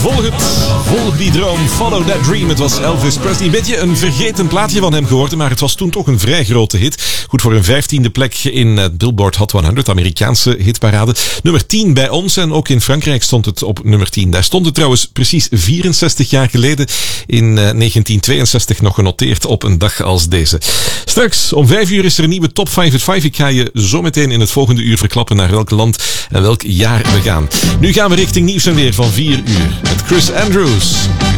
Volg die droom, follow that dream. Het was Elvis Presley. Een beetje een vergeten plaatje van hem geworden, maar het was toen toch een vrij grote hit. Goed voor een 15e plek in het Billboard Hot 100, Amerikaanse hitparade. Nummer 10 bij ons en ook in Frankrijk stond het op nummer 10. Daar stond het trouwens precies 64 jaar geleden in 1962 nog genoteerd op een dag als deze. Straks om 5 uur is er een nieuwe Top 5 at 5. Ik ga je zo meteen in het volgende uur verklappen naar welk land en welk jaar we gaan. Nu gaan we richting nieuws en weer van 4 uur met Chris Andrews.